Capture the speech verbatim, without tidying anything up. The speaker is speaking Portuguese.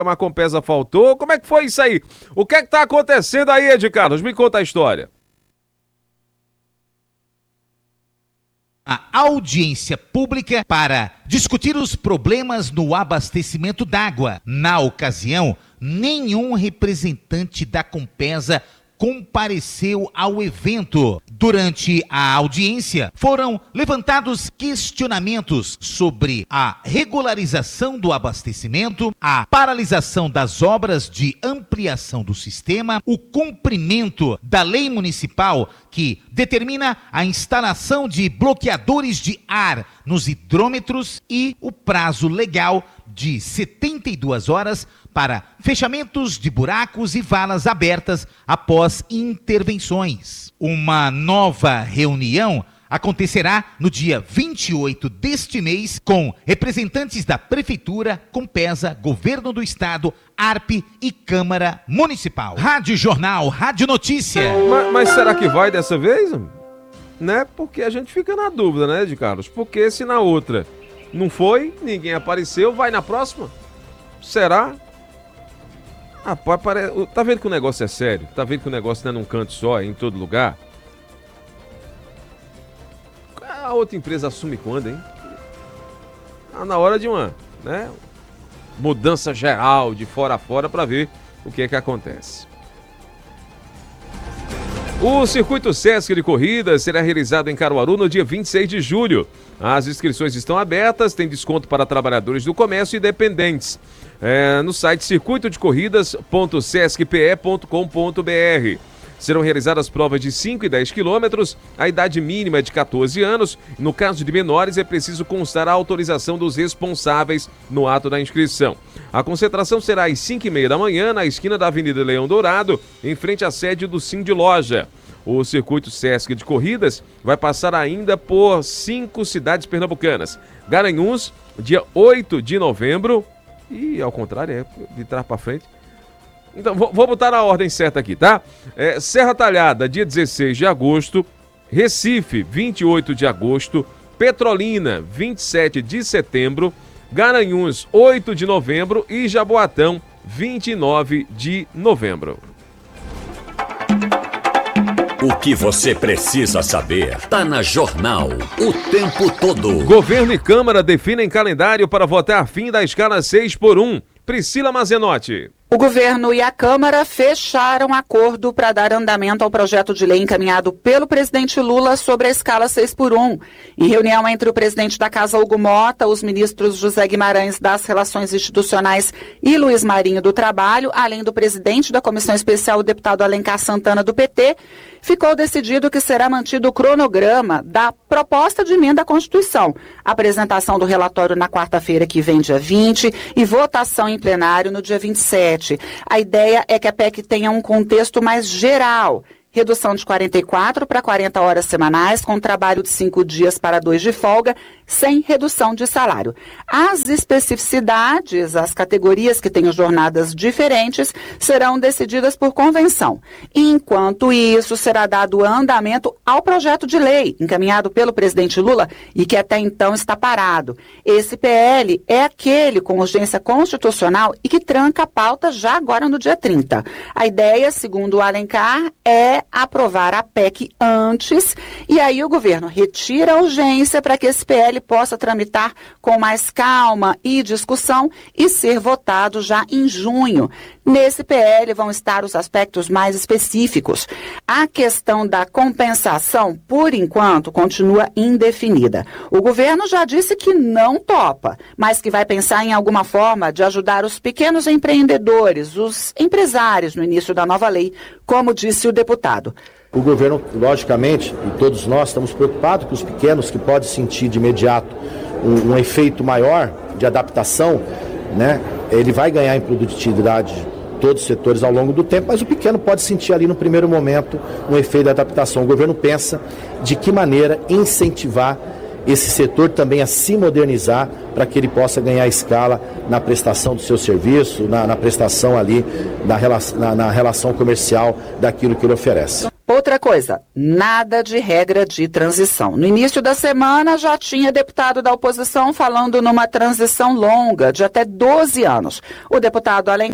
a Compesa faltou. Como é que foi isso aí? O que é que tá acontecendo aí, Ed Carlos? Me conta a história. A audiência pública para discutir os problemas no abastecimento d'água. Na ocasião, nenhum representante da Compesa compareceu ao evento. Durante a audiência, foram levantados questionamentos sobre a regularização do abastecimento, a paralisação das obras de ampliação do sistema, o cumprimento da lei municipal que determina a instalação de bloqueadores de ar nos hidrômetros e o prazo legal de setenta e duas horas para fechamentos de buracos e valas abertas após intervenções. Uma nova reunião acontecerá no dia vinte e oito deste mês com representantes da Prefeitura, Compesa, Governo do Estado, A R P e Câmara Municipal. Rádio Jornal, Rádio Notícia. Mas, mas será que vai dessa vez? Né? Porque a gente fica na dúvida, né, Ed Carlos? Porque se na outra não foi, ninguém apareceu, vai na próxima? Será? Rapaz, parece... tá vendo que o negócio é sério? Tá vendo que o negócio não é num canto só, é em todo lugar? A outra empresa assume quando, hein? Ah, na hora de uma, né, mudança geral, de fora a fora, para ver o que é que acontece. O Circuito Sesc de Corridas será realizado em Caruaru no dia vinte e seis de julho. As inscrições estão abertas, tem desconto para trabalhadores do comércio e dependentes. É, no site circuito de corridas ponto sesc p e ponto com ponto b r. Serão realizadas provas de cinco e dez quilômetros, a idade mínima é de quatorze anos. No caso de menores, é preciso constar a autorização dos responsáveis no ato da inscrição. A concentração será às cinco e meia da manhã, na esquina da Avenida Leão Dourado, em frente à sede do Sim de Loja. O Circuito Sesc de Corridas vai passar ainda por cinco cidades pernambucanas. Garanhuns, dia oito de novembro, e ao contrário, é de trás para frente. Então, vou, vou botar na ordem certa aqui, tá? É, Serra Talhada, dia dezesseis de agosto. Recife, vinte e oito de agosto. Petrolina, vinte e sete de setembro. Garanhuns, oito de novembro. E Jaboatão, vinte e nove de novembro. O que você precisa saber tá na Jornal o tempo todo. Governo e Câmara definem calendário para votar fim da escala seis por um. Priscila Mazenotti. O governo e a Câmara fecharam acordo para dar andamento ao projeto de lei encaminhado pelo presidente Lula sobre a escala seis por um. Em reunião entre o presidente da Casa, Hugo Mota, os ministros José Guimarães das Relações Institucionais e Luiz Marinho do Trabalho, além do presidente da Comissão Especial, o deputado Alencar Santana do P T, ficou decidido que será mantido o cronograma da proposta de emenda à Constituição, apresentação do relatório na quarta-feira que vem, dia vinte, e votação em plenário no dia vinte e sete. A ideia é que a P E C tenha um contexto mais geral. Redução de quarenta e quatro para quarenta horas semanais, com trabalho de cinco dias para dois de folga, sem redução de salário. As especificidades, as categorias que tenham jornadas diferentes, serão decididas por convenção. Enquanto isso, será dado andamento ao projeto de lei encaminhado pelo presidente Lula e que até então está parado. Esse P L é aquele com urgência constitucional e que tranca a pauta já agora no dia trinta. A ideia, segundo o Alencar, é aprovar a P E C antes e aí o governo retira a urgência para que esse P L possa tramitar com mais calma e discussão e ser votado já em junho. Nesse P L vão estar os aspectos mais específicos. A questão da compensação, por enquanto, continua indefinida. O governo já disse que não topa, mas que vai pensar em alguma forma de ajudar os pequenos empreendedores, os empresários no início da nova lei, como disse o deputado. O governo, logicamente, e todos nós estamos preocupados com os pequenos que podem sentir de imediato um, um efeito maior de adaptação, né? Ele vai ganhar em produtividade todos os setores ao longo do tempo, mas o pequeno pode sentir ali no primeiro momento um efeito de adaptação. O governo pensa de que maneira incentivar esse setor também a se modernizar para que ele possa ganhar escala na prestação do seu serviço, na, na prestação ali, na, na, na relação comercial daquilo que ele oferece. Outra coisa, nada de regra de transição. No início da semana já tinha deputado da oposição falando numa transição longa de até doze anos. O deputado Alencar